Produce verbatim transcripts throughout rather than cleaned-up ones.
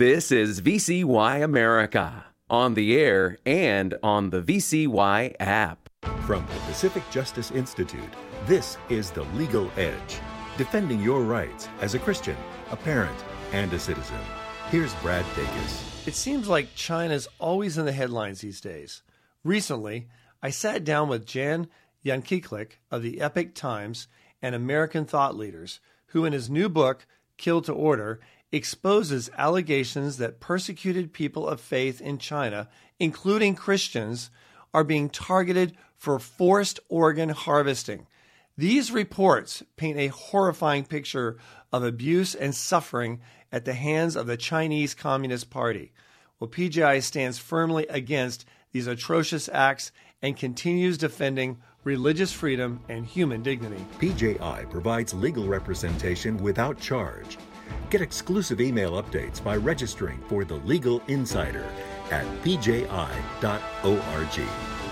This is V C Y America, on the air and on the V C Y app. From the Pacific Justice Institute, this is The Legal Edge, defending your rights as a Christian, a parent, and a citizen. Here's Brad Dacus. It seems like China's always in the headlines these days. Recently, I sat down with Jan Yankiklik of the Epoch Times and American thought leaders, who in his new book, Kill to Order, exposes allegations that persecuted people of faith in China, including Christians, are being targeted for forced organ harvesting. These reports paint a horrifying picture of abuse and suffering at the hands of the Chinese Communist Party. Well, P J I stands firmly against these atrocious acts and continues defending religious freedom and human dignity. P J I provides legal representation without charge. Get exclusive email updates by registering for The Legal Insider at p j i dot org.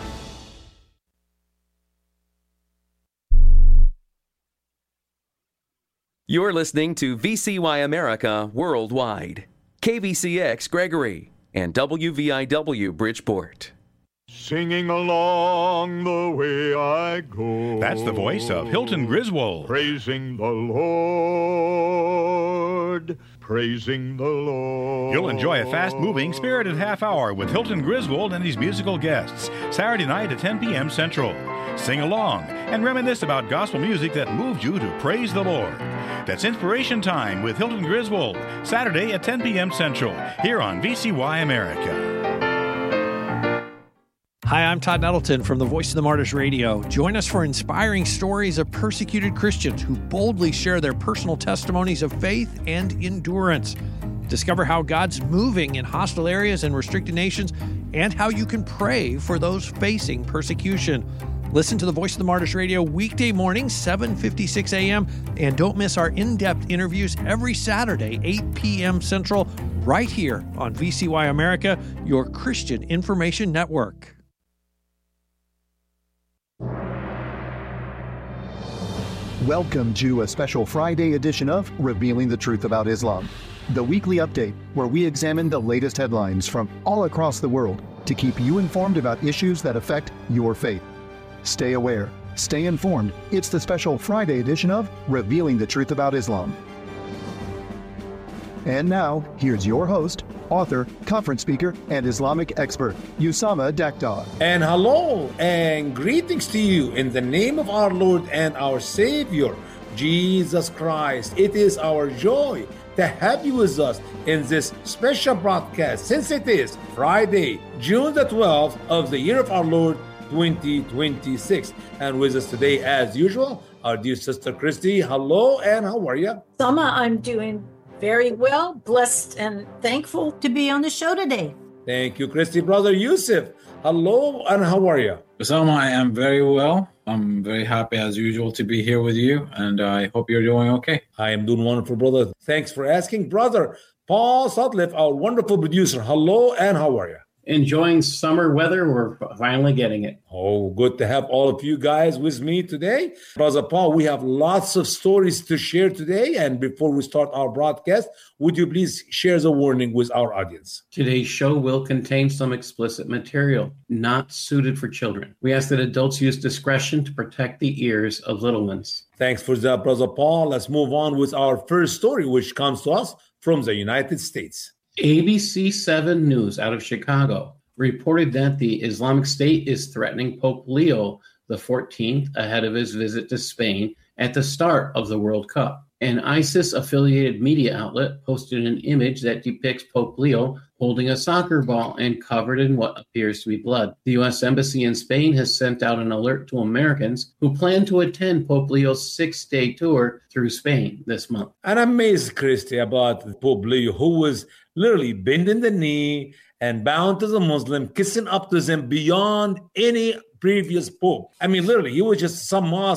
You're listening to V C Y America Worldwide, K V C X Gregory, and W V I W Bridgeport. Singing along the way I go. That's the voice of Hilton Griswold. Praising the Lord. Praising the Lord. You'll enjoy a fast-moving, spirited half hour with Hilton Griswold and his musical guests, Saturday night at ten p.m. Central. Sing along and reminisce about gospel music that moved you to praise the Lord. That's Inspiration Time with Hilton Griswold, Saturday at ten p.m. Central, here on V C Y America. Hi, I'm Todd Nettleton from the Voice of the Martyrs Radio. Join us for inspiring stories of persecuted Christians who boldly share their personal testimonies of faith and endurance. Discover how God's moving in hostile areas and restricted nations and how you can pray for those facing persecution. Listen to the Voice of the Martyrs Radio weekday mornings, seven fifty-six a.m., and don't miss our in-depth interviews every Saturday, eight p.m. Central, right here on V C Y America, your Christian information network. Welcome to a special Friday edition of Revealing the Truth About Islam, the weekly update where we examine the latest headlines from all across the world to keep you informed about issues that affect your faith. Stay aware, stay informed. It's the special Friday edition of Revealing the Truth About Islam. And now, here's your host, author, conference speaker, and Islamic expert, Usama Daktar. And hello and greetings to you in the name of our Lord and our Savior, Jesus Christ. It is our joy to have you with us in this special broadcast, since it is Friday, June the twelfth of the year of our Lord, twenty twenty-six. And with us today, as usual, our dear sister Christy. Hello, and how are you? Sama, I'm doing very well, blessed and thankful to be on the show today. Thank you, Christy. Brother Yusuf, hello, and how are you? Osama, I am very well. I'm very happy as usual to be here with you, and I hope you're doing okay. I am doing wonderful, brother. Thanks for asking. Brother Paul Sutcliffe, our wonderful producer, hello, and how are you? Enjoying summer weather. We're finally getting it. Oh, good to have all of you guys with me today. Brother Paul, we have lots of stories to share today. And before we start our broadcast, would you please share the warning with our audience? Today's show will contain some explicit material not suited for children. We ask that adults use discretion to protect the ears of little ones. Thanks for that, Brother Paul. Let's move on with our first story, which comes to us from the United States. A B C seven News out of Chicago reported that the Islamic State is threatening Pope Leo the fourteenth ahead of his visit to Spain at the start of the World Cup. An ISIS-affiliated media outlet posted an image that depicts Pope Leo holding a soccer ball and covered in what appears to be blood. The U S Embassy in Spain has sent out an alert to Americans who plan to attend Pope Leo's six-day tour through Spain this month. And I'm amazed, Christy, about Pope Leo, who was literally bending the knee and bowing to the Muslim, kissing up to them beyond any previous pope. I mean, literally, he was just some mosque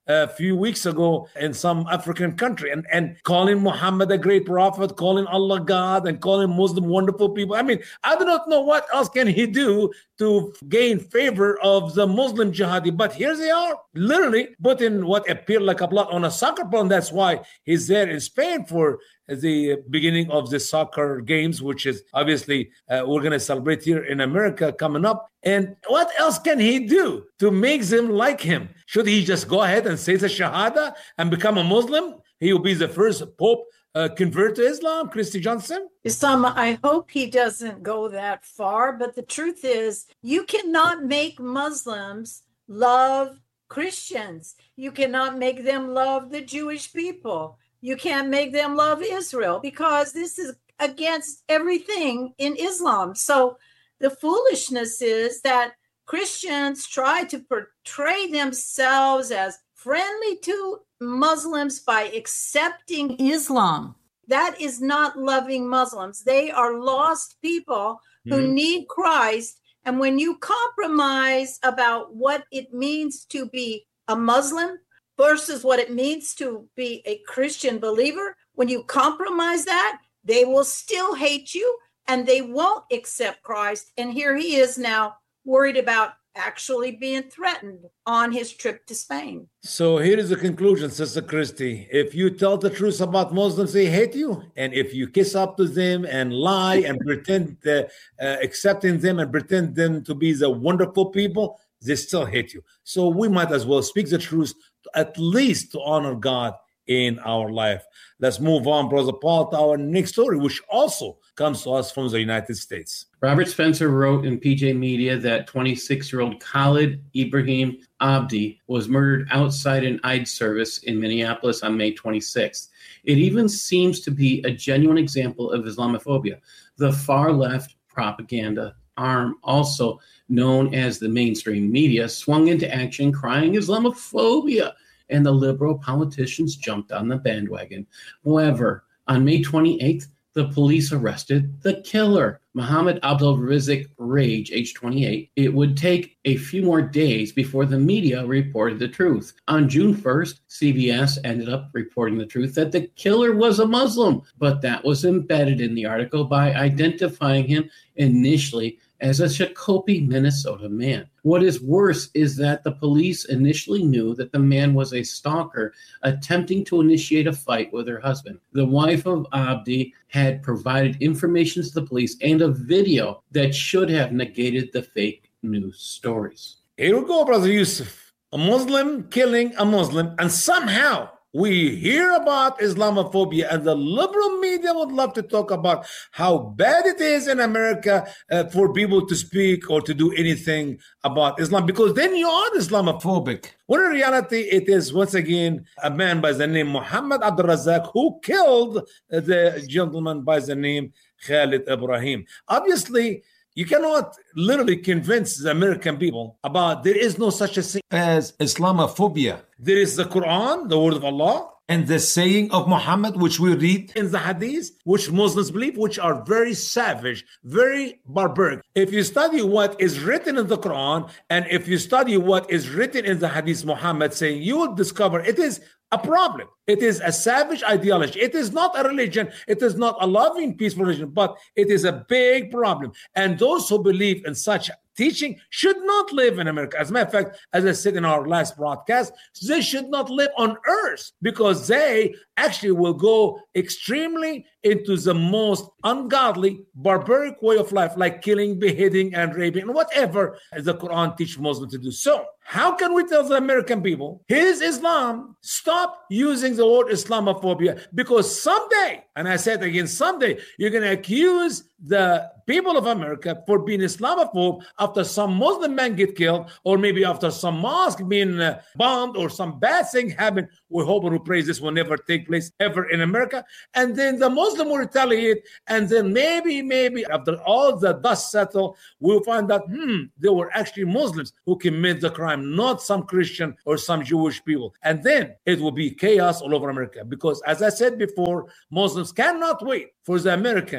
a few weeks ago in some African country and, and calling Muhammad a great prophet, calling Allah God, and calling Muslim wonderful people. I mean, I do not know what else can he do to gain favor of the Muslim jihadi. But here they are, literally putting what appeared like a blood on a soccer ball. And that's why he's there in Spain for the beginning of the soccer games, which is obviously uh, we're going to celebrate here in America coming up. And what else can he do to make them like him? Should he just go ahead and say the Shahada and become a Muslim? He will be the first Pope uh, convert to Islam, Christy Johnson? Islam, I hope he doesn't go that far. But the truth is, you cannot make Muslims love Christians. You cannot make them love the Jewish people. You can't make them love Israel because this is against everything in Islam. So the foolishness is that Christians try to portray themselves as friendly to Muslims by accepting Islam. That is not loving Muslims. They are lost people who mm-hmm. need Christ. And when you compromise about what it means to be a Muslim versus what it means to be a Christian believer, when you compromise that, they will still hate you and they won't accept Christ. And here he is now worried about actually being threatened on his trip to Spain. So here is the conclusion, Sister Christy. If you tell the truth about Muslims, they hate you. And if you kiss up to them and lie and pretend uh, uh, accepting them and pretend them to be the wonderful people, they still hate you. So we might as well speak the truth, at least to honor God in our life. Let's move on, Brother Paul, to our next story, which also comes to us from the United States. Robert Spencer wrote in P J Media that twenty-six-year-old Khalid Ibrahim Abdi was murdered outside an Eid service in Minneapolis on May twenty-sixth. It even seems to be a genuine example of Islamophobia. The far-left propaganda arm, also known as the mainstream media, swung into action crying Islamophobia, and the liberal politicians jumped on the bandwagon. However, on May twenty-eighth, the police arrested the killer, Mohammed Abdul Rizik Rage, age twenty-eight. It would take a few more days before the media reported the truth. On June first, C B S ended up reporting the truth that the killer was a Muslim, but that was embedded in the article by identifying him initially as a Shakopee, Minnesota man. What is worse is that the police initially knew that the man was a stalker attempting to initiate a fight with her husband. The wife of Abdi had provided information to the police and a video that should have negated the fake news stories. Here we go, Brother Yusuf. A Muslim killing a Muslim, and somehow we hear about Islamophobia, and the liberal media would love to talk about how bad it is in America uh, for people to speak or to do anything about Islam, because then you are Islamophobic. When in reality, it is once again a man by the name Muhammad Abdul Razak who killed the gentleman by the name Khalid Ibrahim. Obviously, you cannot literally convince the American people about there is no such a thing as Islamophobia. There is the Quran, the word of Allah, and the saying of Muhammad, which we read in the Hadith, which Muslims believe, which are very savage, very barbaric. If you study what is written in the Quran, and if you study what is written in the Hadith Muhammad saying, you will discover it is a problem. It is a savage ideology. It is not a religion. It is not a loving, peaceful religion, but it is a big problem. And those who believe in such teaching should not live in America. As a matter of fact, as I said in our last broadcast, they should not live on earth because they actually will go extremely into the most ungodly, barbaric way of life, like killing, beheading, and raping, and whatever the Quran teaches Muslims to do. So how can we tell the American people, here's Islam, stop using the word Islamophobia, because someday, and I said again, someday, you're going to accuse the people of America for being Islamophobe after some Muslim man get killed, or maybe after some mosque being uh, bombed, or some bad thing happened. We hope and we pray this will never take place ever in America. And then the Muslim will retaliate, and then maybe, maybe after all the dust settle, we'll find that, hmm, they were actually Muslims who committed the crime, not some Christian or some Jewish people. And then it will be chaos all over America, because as I said before, Muslims cannot wait for the Americans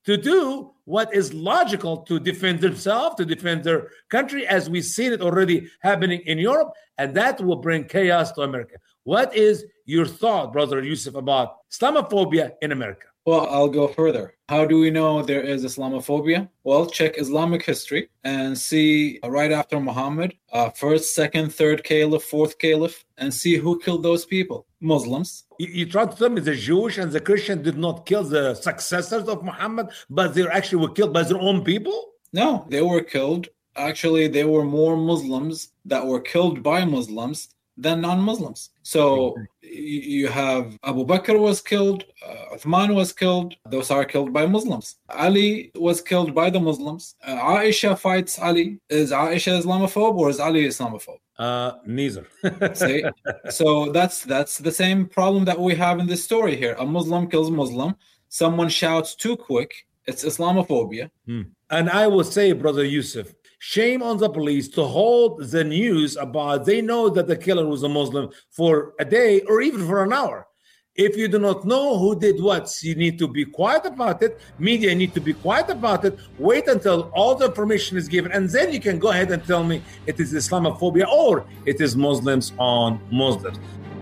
to do what is logical to defend themselves, to defend their country, as we've seen it already happening in Europe, and that will bring chaos to America. What is your thought, Brother Yusuf, about Islamophobia in America? Well, I'll go further. How do we know there is Islamophobia? Well, check Islamic history and see right after Muhammad, uh, first, second, third caliph, fourth caliph, and see who killed those people. Muslims. You, you try to tell me the Jewish and the Christian did not kill the successors of Muhammad, but they actually were killed by their own people? No, they were killed. Actually, there were more Muslims that were killed by Muslims than non-Muslims. So you have Abu Bakr was killed, uh, Uthman was killed, those are killed by Muslims. Ali was killed by the Muslims. Uh, Aisha fights Ali. Is Aisha Islamophobe or is Ali Islamophobe? Uh, neither. See? So that's that's the same problem that we have in this story here. A Muslim kills Muslim. Someone shouts too quick. It's Islamophobia. Hmm. And I will say, Brother Yusuf, shame on the police to hold the news about they know that the killer was a Muslim for a day or even for an hour. If you do not know who did what, you need to be quiet about it. Media need to be quiet about it. Wait until all the information is given, and then you can go ahead and tell me it is Islamophobia or it is Muslims on Muslims.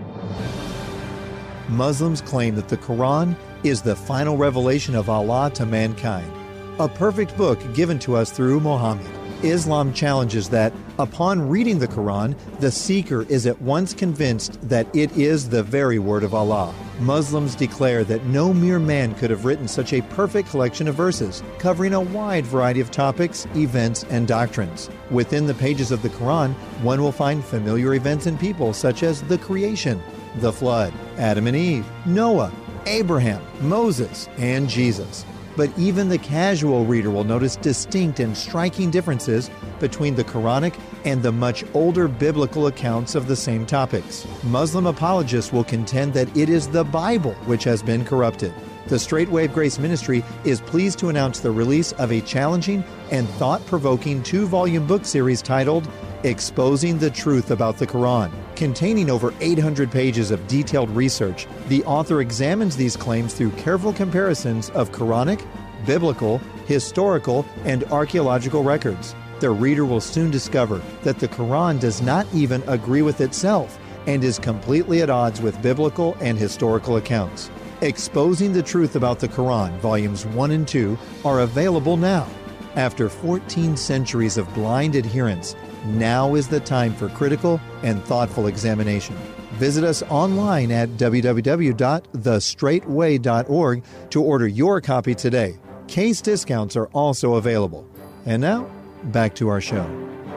Muslims claim that the Quran is the final revelation of Allah to mankind, a perfect book given to us through Muhammad. Islam challenges that, upon reading the Quran, the seeker is at once convinced that it is the very word of Allah. Muslims declare that no mere man could have written such a perfect collection of verses, covering a wide variety of topics, events, and doctrines. Within the pages of the Quran, one will find familiar events and people such as the creation, the flood, Adam and Eve, Noah, Abraham, Moses, and Jesus. But even the casual reader will notice distinct and striking differences between the Quranic and the much older biblical accounts of the same topics. Muslim apologists will contend that it is the Bible which has been corrupted. The Straight Wave Grace Ministry is pleased to announce the release of a challenging and thought-provoking two-volume book series titled Exposing the Truth About the Quran. Containing over eight hundred pages of detailed research, the author examines these claims through careful comparisons of Quranic, biblical, historical, and archaeological records. The reader will soon discover that the Quran does not even agree with itself and is completely at odds with biblical and historical accounts. Exposing the Truth About the Quran, Volumes one and two, are available now. After fourteen centuries of blind adherence, now is the time for critical and thoughtful examination. Visit us online at w w w dot the straight way dot org to order your copy today. Case discounts are also available. And now, back to our show.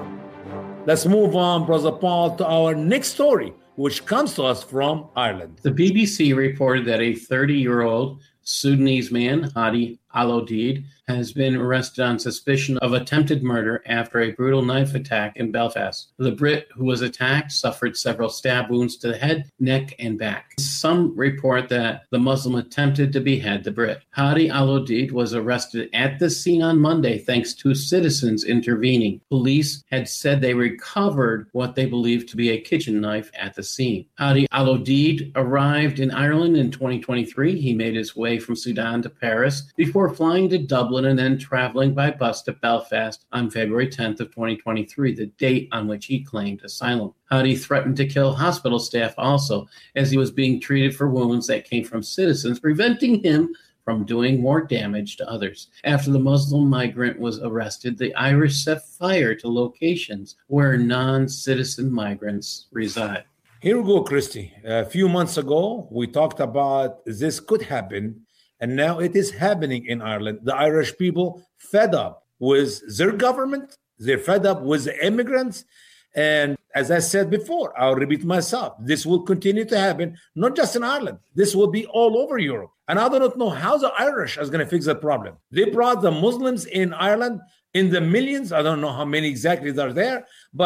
Let's move on, Brother Paul, to our next story, which comes to us from Ireland. The B B C reported that a thirty-year-old Sudanese man, Hadi Al-Odid, has been arrested on suspicion of attempted murder after a brutal knife attack in Belfast. The Brit who was attacked suffered several stab wounds to the head, neck, and back. Some report that the Muslim attempted to behead the Brit. Hadi Al-Odid was arrested at the scene on Monday thanks to citizens intervening. Police had said they recovered what they believed to be a kitchen knife at the scene. Hadi Al-Odid arrived in Ireland in twenty twenty-three. He made his way from Sudan to Paris before flying to Dublin and then traveling by bus to Belfast on February tenth of twenty twenty-three, the date on which he claimed asylum. Hadi threatened to kill hospital staff also, as he was being treated for wounds that came from citizens, preventing him from doing more damage to others. After the Muslim migrant was arrested, the Irish set fire to locations where non-citizen migrants reside. Here we go, Christy. A few months ago, we talked about this could happen, and now it is happening in Ireland. The Irish people fed up with their government. They're fed up with the immigrants. And as I said before, I'll repeat myself, this will continue to happen, not just in Ireland. This will be all over Europe. And I do not know how the Irish are going to fix that problem. They brought the Muslims in Ireland in the millions. I don't know how many exactly are there, but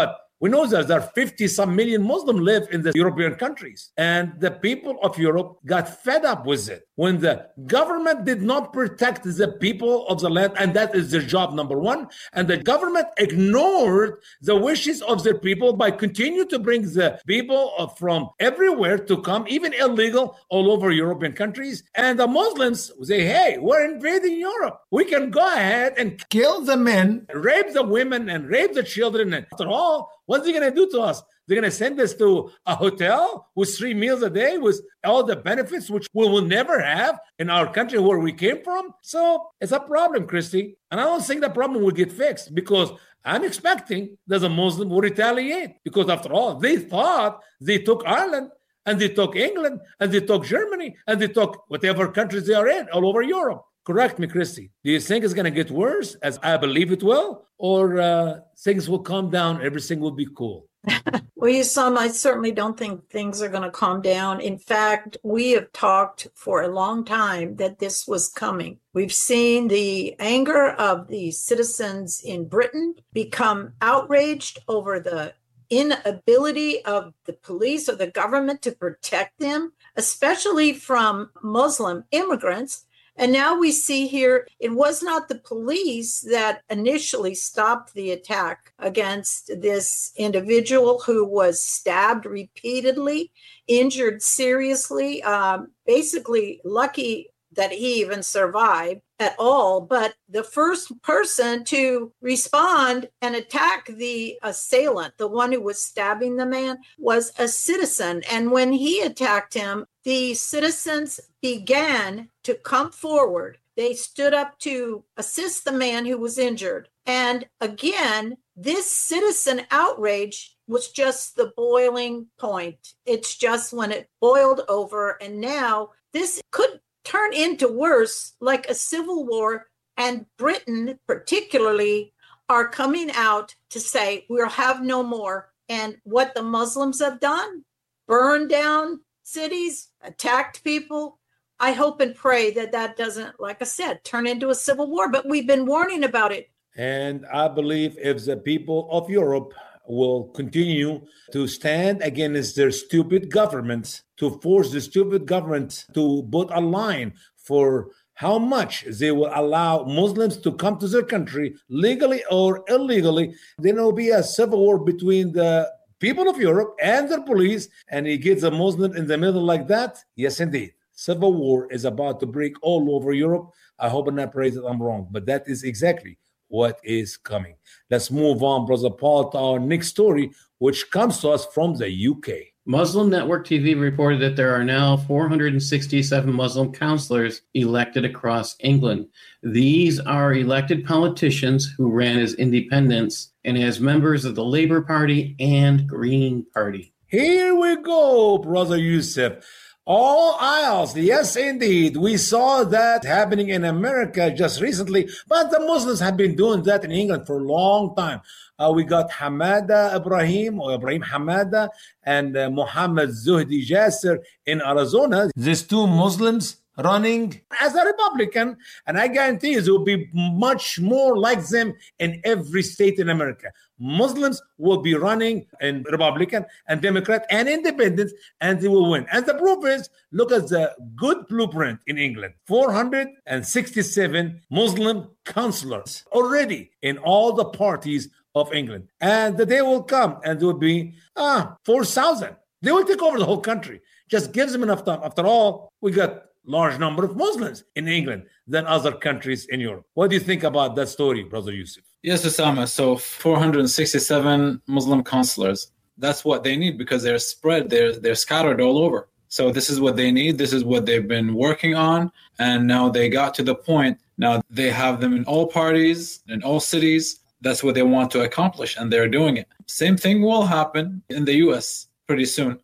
We know that there are fifty some million Muslims live in the European countries. And the people of Europe got fed up with it. When the government did not protect the people of the land, and that is their job, number one, and the government ignored the wishes of their people by continuing to bring the people from everywhere to come, even illegal, all over European countries. And the Muslims say, hey, we're invading Europe. We can go ahead and kill the men, rape the women, and rape the children. And after all, what's he going to do to us? They're going to send us to a hotel with three meals a day with all the benefits, which we will never have in our country where we came from. So it's a problem, Christy. And I don't think the problem will get fixed because I'm expecting that the Muslim will retaliate because after all, they thought they took Ireland and they took England and they took Germany and they took whatever countries they are in all over Europe. Correct me, Christy. Do you think it's going to get worse, as I believe it will, or uh, things will calm down, everything will be cool? Well, you some, I certainly don't think things are going to calm down. In fact, we have talked for a long time that this was coming. We've seen the anger of the citizens in Britain become outraged over the inability of the police or the government to protect them, especially from Muslim immigrants. And now we see here, it was not the police that initially stopped the attack against this individual who was stabbed repeatedly, injured seriously, um, basically lucky that he even survived at all. But the first person to respond and attack the assailant, the one who was stabbing the man, was a citizen. And when he attacked him, the citizens began to come forward. They stood up to assist the man who was injured. And again, this citizen outrage was just the boiling point. It's just when it boiled over. And now this could turn into worse, like a civil war. And Britain, particularly, are coming out to say, we'll have no more. And what the Muslims have done, burned down cities, attacked people. I hope and pray that that doesn't, like I said, turn into a civil war. But we've been warning about it. And I believe if the people of Europe will continue to stand against their stupid governments, to force the stupid government to put a line for how much they will allow Muslims to come to their country, legally or illegally, then there will be a civil war between the people of Europe and their police, and he gets a Muslim in the middle like that. Yes, indeed. Civil war is about to break all over Europe. I hope and I pray that I'm wrong, but that is exactly what is coming. Let's move on, Brother Paul, to our next story, which comes to us from the U K. Muslim Network T V reported that there are now four hundred sixty-seven Muslim counselors elected across England. These are elected politicians who ran as independents and as members of the Labour Party and Green Party. Here we go, Brother Yusuf. All aisles, yes, indeed. We saw that happening in America just recently, but the Muslims have been doing that in England for a long time. Uh, we got Hamada Ibrahim, or Ibrahim Hamada, and uh, Muhammad Zuhdi Jasser in Arizona. These two Muslims running as a Republican, and I guarantee you there will be much more like them in every state in America. Muslims will be running in Republican and Democrat and Independent, and they will win. And the proof is, look at the good blueprint in England. four hundred sixty-seven Muslim councillors already in all the parties of England. And the day will come and there will be ah, four thousand. They will take over the whole country. Just gives them enough time. After all, we got large number of Muslims in England than other countries in Europe. What do you think about that story, Brother Yusuf? Yes, Osama. So four hundred sixty-seven Muslim counselors. That's what they need because they're spread. They're they're scattered all over. So this is what they need. This is what they've been working on. And now they got to the point. Now they have them in all parties, in all cities. That's what they want to accomplish, and they're doing it. Same thing will happen in the U S pretty soon.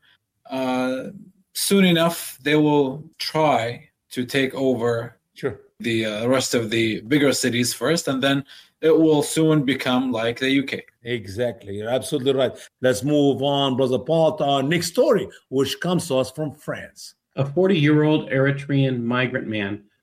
Uh, soon enough, they will try to take over sure. the uh, rest of the bigger cities first, and then it will soon become like the U K. Exactly. You're absolutely right. Let's move on, Brother Paul, to our next story, which comes to us from France. A forty-year-old Eritrean migrant man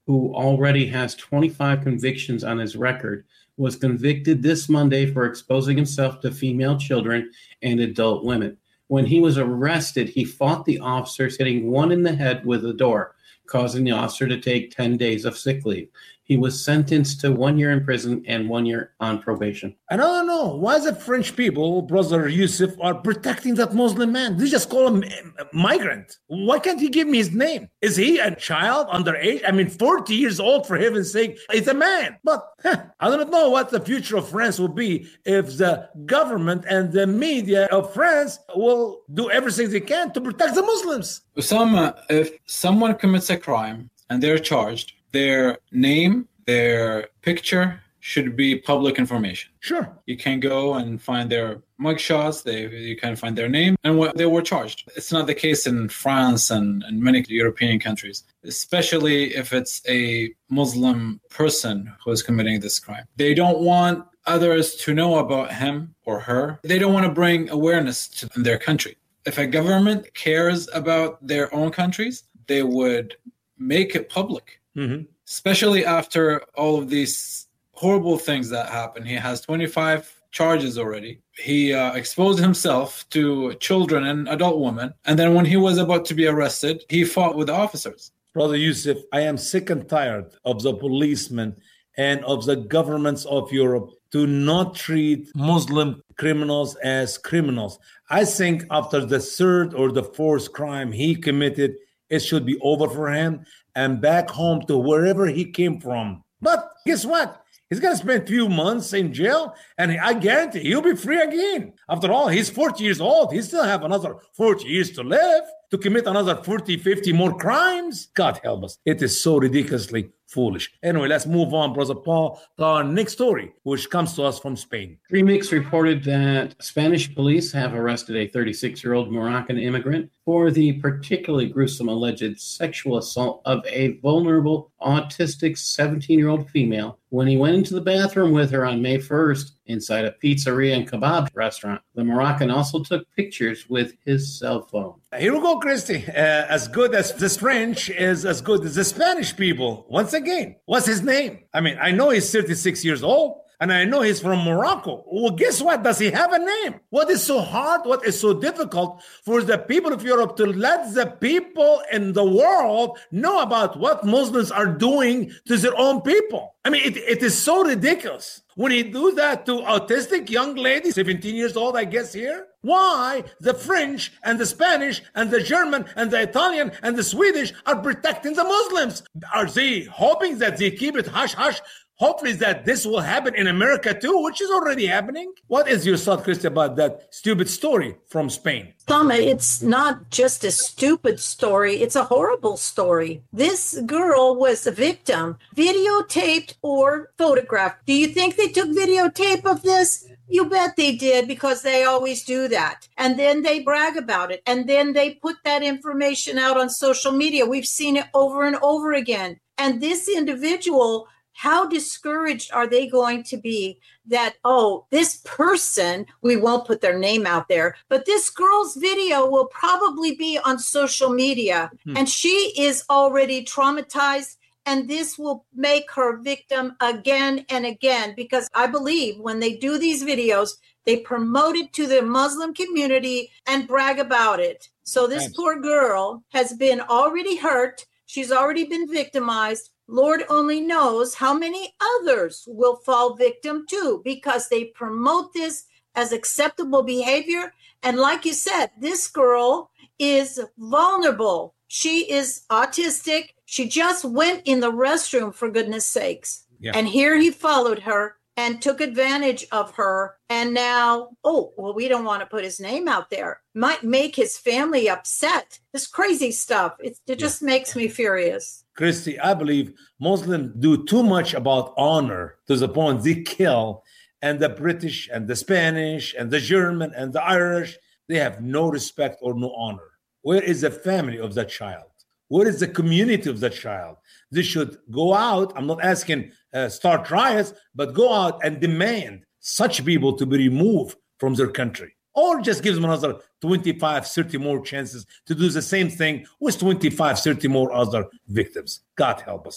who already has twenty-five convictions on his record, was convicted this Monday for exposing himself to female children and adult women. When he was arrested, he fought the officers, hitting one in the head with a door, causing the officer to take ten days of sick leave. He was sentenced to one year in prison and one year on probation. And I don't know, why the French people, Brother Yusuf, are protecting that Muslim man? They just call him a migrant. Why can't he give me his name? Is he a child underage? I mean, forty years old, for heaven's sake. He's a man. But huh, I don't know what the future of France will be if the government and the media of France will do everything they can to protect the Muslims. Osama, if someone commits a crime and they're charged, their name, their picture should be public information. Sure. You can go and find their mugshots, they, you can find their name and what they were charged. It's not the case in France and, and many European countries, especially if it's a Muslim person who is committing this crime. They don't want others to know about him or her. They don't want to bring awareness to their country. If a government cares about their own countries, they would make it public. Mm-hmm. Especially after all of these horrible things that happened. He has twenty-five charges already. He uh, exposed himself to children and adult women. And then when he was about to be arrested, he fought with the officers. Brother Yusuf, I am sick and tired of the policemen and of the governments of Europe to not treat Muslim criminals as criminals. I think after the third or the fourth crime he committed, it should be over for him and back home to wherever he came from. But guess what? He's going to spend a few months in jail, and I guarantee he'll be free again. After all, he's forty years old. He still have another forty years to live to commit another forty, fifty more crimes. God help us. It is so ridiculously foolish. Anyway, let's move on, Brother Paul, to our next story, which comes to us from Spain. Remix reported that Spanish police have arrested a thirty-six-year-old Moroccan immigrant for the particularly gruesome alleged sexual assault of a vulnerable autistic seventeen-year-old female when he went into the bathroom with her on May first inside a pizzeria and kebab restaurant. The Moroccan also took pictures with his cell phone. Here we go, Christy. Uh, as good as this French is as good as the Spanish people. Once again, what's his name? I mean, I know he's thirty-six years old, and I know he's from Morocco. Well, guess what? Does he have a name? What is so hard? What is so difficult for the people of Europe to let the people in the world know about what Muslims are doing to their own people? I mean, it, it is so ridiculous. When he do that to autistic young lady, seventeen years old, I guess here, why the French and the Spanish and the German and the Italian and the Swedish are protecting the Muslims? Are they hoping that they keep it hush hush? Hopefully that this will happen in America too, which is already happening. What is your thought, Christy, about that stupid story from Spain? Thelma, it's not just a stupid story. It's a horrible story. This girl was a victim, videotaped or photographed. Do you think they took videotape of this? You bet they did, because they always do that. And then they brag about it. And then they put that information out on social media. We've seen it over and over again. And this individual, how discouraged are they going to be that, oh, this person, we won't put their name out there, but this girl's video will probably be on social media. Hmm. And she is already traumatized. And this will make her victim again and again, because I believe when they do these videos, they promote it to the Muslim community and brag about it. So this Thanks. Poor girl has been already hurt. She's already been victimized. Lord only knows how many others will fall victim too, because they promote this as acceptable behavior. And like you said, this girl is vulnerable. She is autistic. She just went in the restroom, for goodness sakes. Yeah. And here he followed her and took advantage of her. And now, oh, well, we don't want to put his name out there. Might make his family upset. This crazy stuff. It, it just yeah. makes me furious. Christy, I believe Muslims do too much about honor to the point they kill. And the British and the Spanish and the German and the Irish, they have no respect or no honor. Where is the family of that child? Where is the community of that child? They should go out. I'm not asking uh, start riots, but go out and demand such people to be removed from their country. Or just give them another twenty-five, thirty more chances to do the same thing with twenty-five, thirty more other victims. God help us.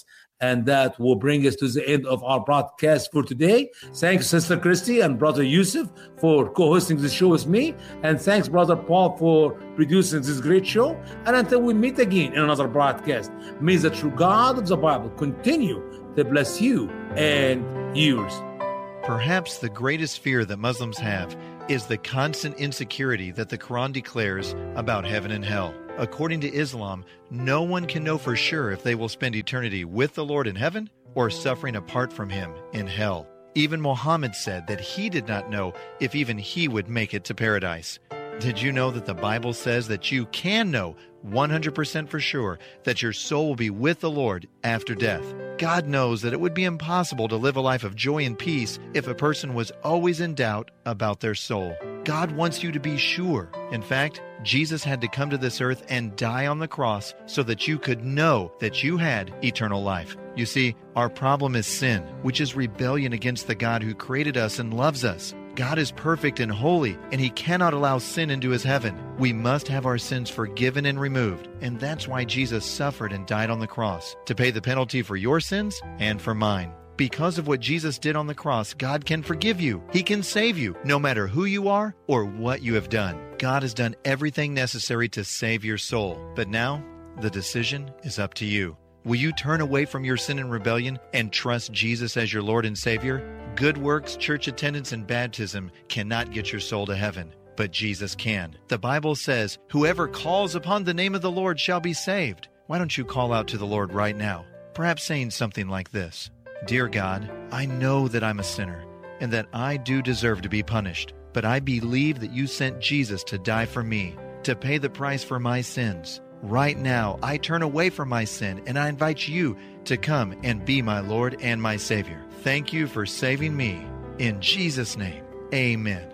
And that will bring us to the end of our broadcast for today. Thanks, Sister Christy and Brother Yusuf, for co-hosting this show with me. And thanks, Brother Paul, for producing this great show. And until we meet again in another broadcast, may the true God of the Bible continue to bless you and yours. Perhaps the greatest fear that Muslims have is the constant insecurity that the Quran declares about heaven and hell. According to Islam, no one can know for sure if they will spend eternity with the Lord in heaven or suffering apart from Him in hell. Even Muhammad said that he did not know if even he would make it to paradise. Did you know that the Bible says that you can know one hundred percent for sure that your soul will be with the Lord after death? God knows that it would be impossible to live a life of joy and peace if a person was always in doubt about their soul. God wants you to be sure. In fact, Jesus had to come to this earth and die on the cross so that you could know that you had eternal life. You see, our problem is sin, which is rebellion against the God who created us and loves us. God is perfect and holy, and He cannot allow sin into His heaven. We must have our sins forgiven and removed, and that's why Jesus suffered and died on the cross, to pay the penalty for your sins and for mine. Because of what Jesus did on the cross, God can forgive you. He can save you, no matter who you are or what you have done. God has done everything necessary to save your soul. But now, the decision is up to you. Will you turn away from your sin and rebellion and trust Jesus as your Lord and Savior? Good works, church attendance, and baptism cannot get your soul to heaven, but Jesus can. The Bible says, "Whoever calls upon the name of the Lord shall be saved." Why don't you call out to the Lord right now? Perhaps saying something like this: Dear God, I know that I'm a sinner and that I do deserve to be punished, but I believe that you sent Jesus to die for me, to pay the price for my sins. Right now, I turn away from my sin and I invite you to come and be my Lord and my Savior. Thank you for saving me. In Jesus' name, amen.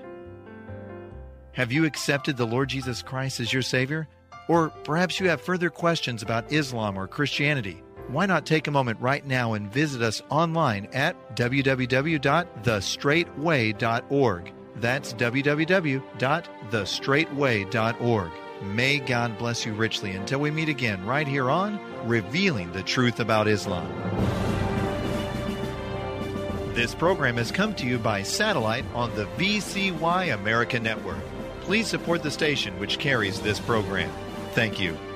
Have you accepted the Lord Jesus Christ as your Savior? Or perhaps you have further questions about Islam or Christianity. Why not take a moment right now and visit us online at w w w dot the straight way dot org. That's w w w dot the straight way dot org. May God bless you richly until we meet again right here on Revealing the Truth About Islam. This program has come to you by satellite on the V C Y America Network. Please support the station which carries this program. Thank you.